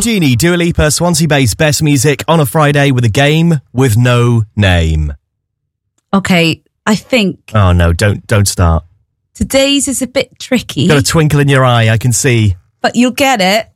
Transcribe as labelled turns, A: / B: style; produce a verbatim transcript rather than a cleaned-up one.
A: Genie, Dua Lipa, Swansea-based Best Music on a Friday with a game with no name.
B: Okay, I think...
A: Oh, no, don't don't start.
B: Today's is a bit tricky.
A: Got a twinkle in your eye, I can see.
B: But you'll get it.